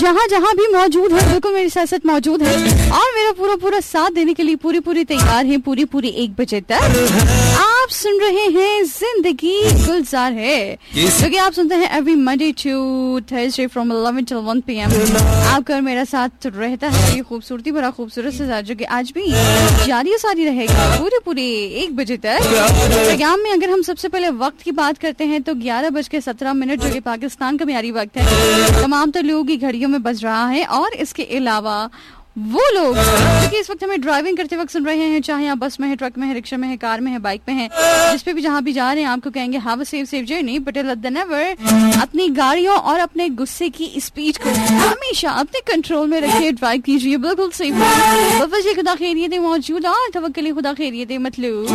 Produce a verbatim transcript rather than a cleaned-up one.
जहाँ जहाँ भी मौजूद है बिल्कुल मेरे साथ साथ मौजूद है और मेरा पूरा पूरा साथ देने के लिए पूरी पूरी तैयार है पूरी पूरी एक बजे तक। आप सुन रहे हैं जिंदगी गुलजार है, जो कि आप सुनते हैं every Monday to Thursday from eleven till one P M. आपका मेरा साथ रहता है ये खूबसूरती भरा खूबसूरत से साथ, जो कि आज भी जारी सारी रहेगा पूरे पूरे एक बजे तक। प्रोग्राम में अगर हम सबसे पहले वक्त की बात करते हैं तो ग्यारह बज के सत्रह मिनट जो कि पाकिस्तान का म्यारी वक्त है, तमाम तो लोगों की घड़ियों में बज रहा है। और इसके अलावा वो लोग जो कि इस वक्त हमें ड्राइविंग करते वक्त सुन रहे हैं, चाहे आप बस में है, ट्रक में है, रिक्शा में है, कार में है, बाइक में है, जिस पे भी जहां भी जा रहे हैं आपको कहेंगे have a safe safe journey, but then ever अपनी गाड़ियों और अपने गुस्से की स्पीड को हमेशा अपने कंट्रोल में रखिए, ड्राइव कीजिए बिल्कुल सेफ। खुदा खैरियत मौजूद और तवक्कुल खुदा खैरियत मतलब